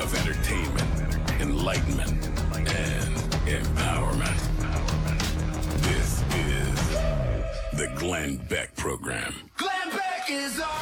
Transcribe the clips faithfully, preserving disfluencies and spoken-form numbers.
of entertainment, enlightenment, and empowerment. This is the Glenn Beck Program. Glenn Beck is on.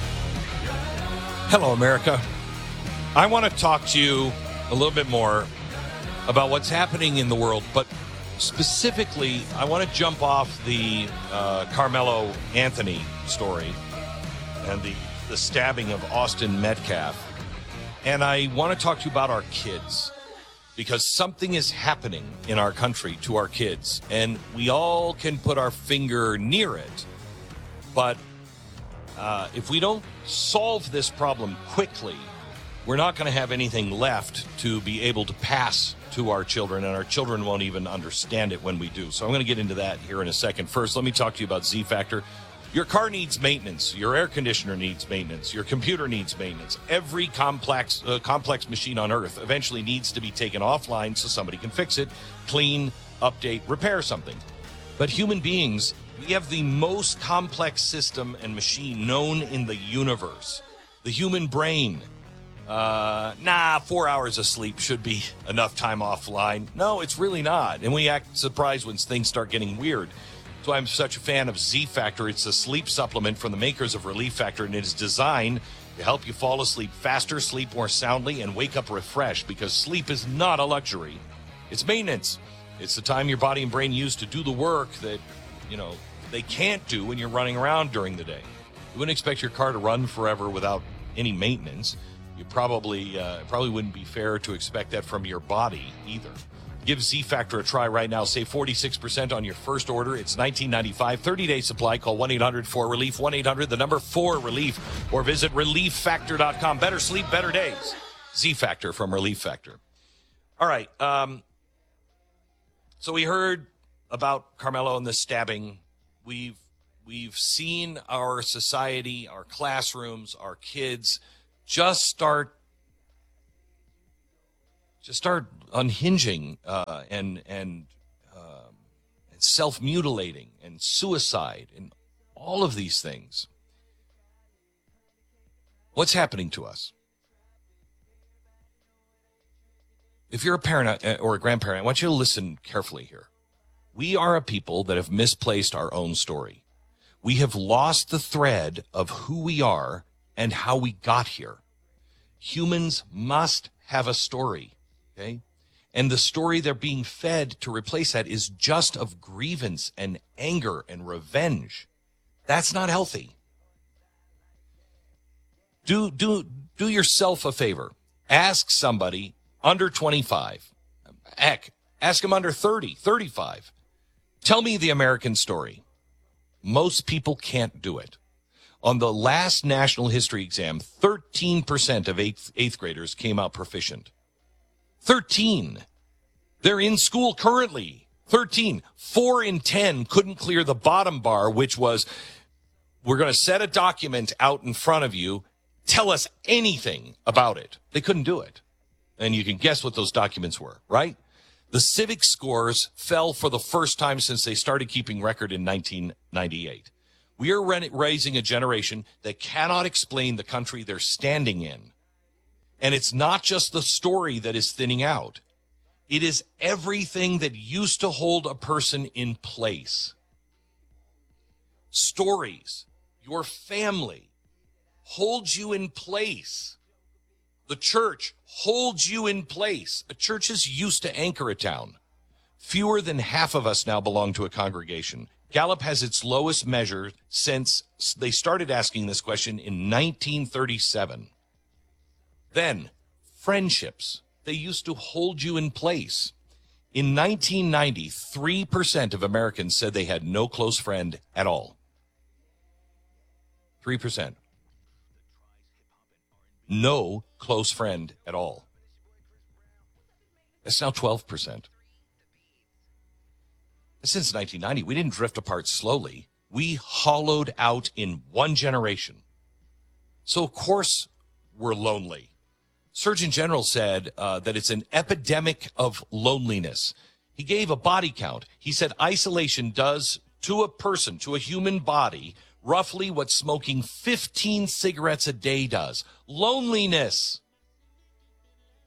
Hello, America. I want to talk to you a little bit more about what's happening in the world, but specifically, I want to jump off the uh, Carmelo Anthony story and the, the stabbing of Austin Metcalf. And I want to talk to you about our kids, because something is happening in our country to our kids, and we all can put our finger near it. But uh, if we don't solve this problem quickly, we're not going to have anything left to be able to pass to our children, and our children won't even understand it when we do. So I'm going to get into that here in a second. First, let me talk to you about Z-Factor. Your car needs maintenance. Your air conditioner needs maintenance. Your computer needs maintenance. Every complex uh, complex machine on Earth eventually needs to be taken offline so somebody can fix it, clean, update, repair something. But human beings, we have the most complex system and machine known in the universe. The human brain. Uh, nah, four hours of sleep should be enough time offline. No, it's really not. And we act surprised when things start getting weird. That's why I'm such a fan of Z-Factor. It's a sleep supplement from the makers of Relief Factor, and it is designed to help you fall asleep faster, sleep more soundly, and wake up refreshed, because sleep is not a luxury. It's maintenance. It's the time your body and brain use to do the work that, you know, they can't do when you're running around during the day. You wouldn't expect your car to run forever without any maintenance. You probably uh, probably wouldn't be fair to expect that from your body either. Give Z-Factor a try right now. Save forty-six percent on your first order. It's nineteen ninety-five, thirty-day supply. Call one eight hundred four relief, one eight hundred, the number four relief, or visit relief factor dot com. Better sleep, better days. Z-Factor from Relief Factor. All right. Um, so we heard about Carmelo and the stabbing. We've we've seen our society, our classrooms, our kids just start just start unhinging uh, and and, um, and self-mutilating and suicide and all of these things. What's happening to us? If you're a parent or a grandparent, I want you to listen carefully here. We are a people that have misplaced our own story. We have lost the thread of who we are and how we got here. Humans must have a story, okay? And the story they're being fed to replace that is just of grievance and anger and revenge. That's not healthy. Do, do, do yourself a favor. Ask somebody under twenty-five. Heck, ask them under thirty, thirty-five. Tell me the American story. Most people can't do it. On the last national history exam, thirteen percent of eighth, eighth graders came out proficient. thirteen. They're in school currently. thirteen. Four in ten couldn't clear the bottom bar, which was, we're going to set a document out in front of you. Tell us anything about it. They couldn't do it. And you can guess what those documents were, right? The civic scores fell for the first time since they started keeping record in nineteen ninety-eight. We are raising a generation that cannot explain the country they're standing in. And it's not just the story that is thinning out. It is everything that used to hold a person in place. Stories, your family, holds you in place. The church holds you in place. A church is used to anchor a town. Fewer than half of us now belong to a congregation. Gallup has its lowest measure since they started asking this question in nineteen thirty-seven. Then, friendships. They used to hold you in place. In nineteen ninety, three percent of Americans said they had no close friend at all. three percent. No close friend at all. That's now twelve percent. Since nineteen ninety, we didn't drift apart slowly. We hollowed out in one generation. So, of course, we're lonely. Surgeon General said uh, that it's an epidemic of loneliness. He gave a body count. He said isolation does to a person, to a human body, roughly what smoking fifteen cigarettes a day does. Loneliness.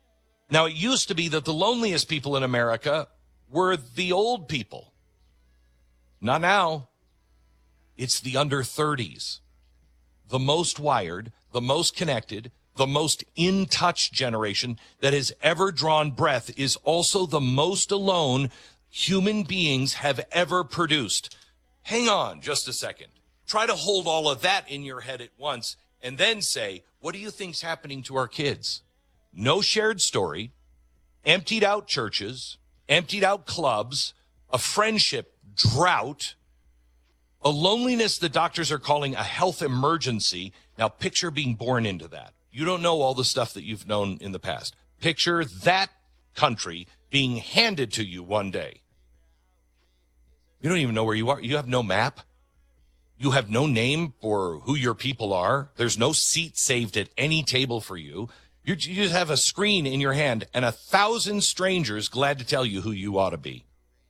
Now, it used to be that the loneliest people in America were the old people. Not now. It's the under thirties. The most wired, the most connected, the most in-touch generation that has ever drawn breath is also the most alone human beings have ever produced. Hang on just a second. Try to hold all of that in your head at once and then say, what do you think's happening to our kids? No shared story, emptied out churches, emptied out clubs, a friendship drought, a loneliness the doctors are calling a health emergency. Now picture being born into that. You don't know all the stuff that you've known in the past. Picture that country being handed to you one day. You don't even know where you are. You have no map. You have no name for who your people are. There's no seat saved at any table for you. You just have a screen in your hand and a thousand strangers glad to tell you who you ought to be.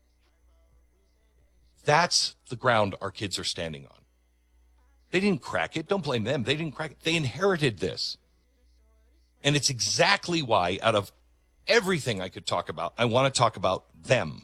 That's the ground our kids are standing on. They didn't crack it. Don't blame them. They didn't crack it. They inherited this. And it's exactly why, out of everything I could talk about, I want to talk about them.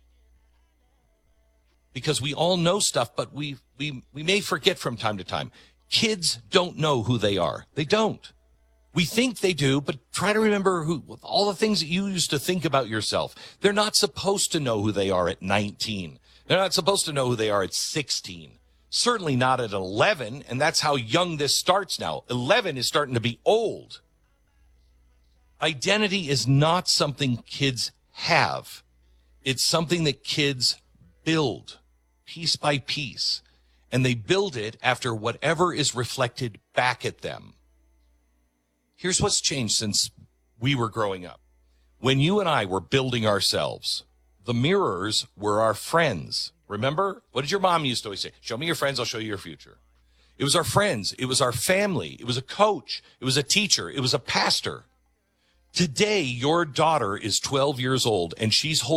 Because we all know stuff, but we, we, we may forget from time to time. Kids don't know who they are. They don't. We think they do, but try to remember who, all the things that you used to think about yourself. They're not supposed to know who they are at nineteen. They're not supposed to know who they are at sixteen. Certainly not at eleven, and that's how young this starts now. eleven is starting to be old. Identity is not something kids have. It's something that kids build piece by piece, and they build it after whatever is reflected back at them. Here's what's changed since we were growing up. When you and I were building ourselves, the mirrors were our friends. Remember? What did your mom used to always say? Show me your friends, I'll show you your future. It was our friends. It was our family. It was a coach. It was a teacher. It was a pastor. Today, your daughter is twelve years old, and she's holding